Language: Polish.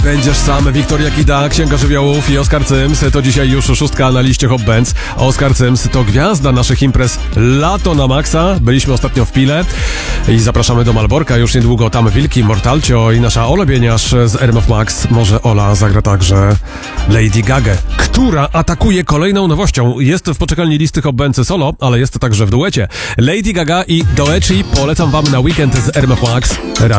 Będziesz sam, Wiktoria Kida, Księga Żywiołów i Oskar Cyms. To dzisiaj już szóstka na liście Hot Bands. Oskar Cyms to gwiazda naszych imprez Lato na maksa. Byliśmy ostatnio w Pile i zapraszamy do Malborka. Już niedługo tam Wilki, Mortalcio i nasza Ola Bieniasz z RMF Max. Może Ola zagra także Lady Gaga, która atakuje kolejną nowością. Jest w poczekalni listy Hot Bands solo, ale jest także w duecie. Lady Gaga i Doechii polecam wam na weekend z RMF Max. Rano